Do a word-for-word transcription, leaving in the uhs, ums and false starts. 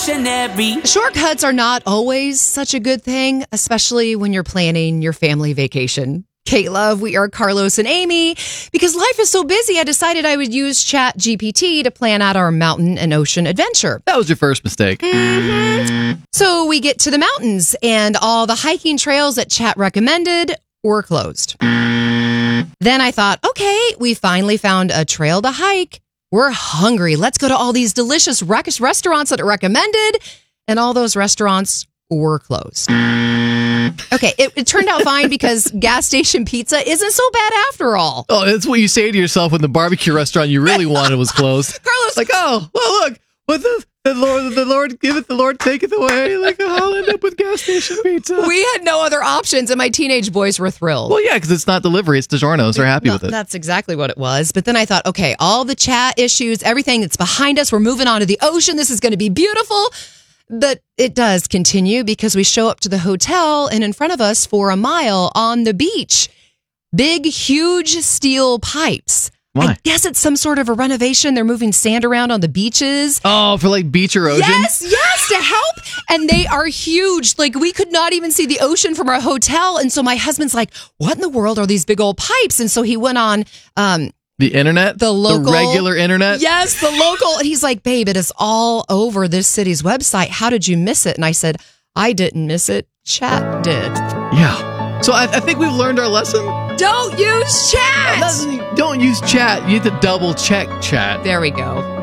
revolutionary. Shortcuts are not always such a good thing, especially when you're planning your family vacation. Kate Love, we are Carlos and Amy. Because life is so busy, I decided I would use Chat G P T to plan out our mountain and ocean adventure. That was your first mistake. Mm-hmm. So we get to the mountains, and all the hiking trails that Chat recommended were closed. Then I thought, okay, we finally found a trail to hike. We're hungry. Let's go to all these delicious rec- restaurants that are recommended. And all those restaurants were closed. Okay, it, it turned out fine because gas station pizza isn't so bad after all. Oh, that's what you say to yourself when the barbecue restaurant you really wanted was closed. Carlos, like, oh, well, look, what the the Lord, the Lord giveth, the Lord taketh away. Like, I'll end up with gas station pizza. We had no other options, and my teenage boys were thrilled. Well, yeah, because it's not delivery; it's DiGiorno's. They're happy no, with it. That's exactly what it was. But then I thought, okay, all the chat issues, everything that's behind us, we're moving on to the ocean. This is going to be beautiful. But it does continue because we show up to the hotel, and in front of us for a mile on the beach, big, huge steel pipes. Why? I guess it's some sort of a renovation. They're moving sand around on the beaches. Oh, for like beach erosion? Yes, yes, to help. And they are huge. Like, we could not even see the ocean from our hotel. And so my husband's like, what in the world are these big old pipes? And so he went on... um The internet? The local. The regular internet? Yes, the local. And he's like, babe, it is all over this city's website. How did you miss it? And I said, I didn't miss it. Chat did. Yeah. So I, I think we've learned our lesson. Don't use chat. Don't use chat. You need to double check chat. There we go.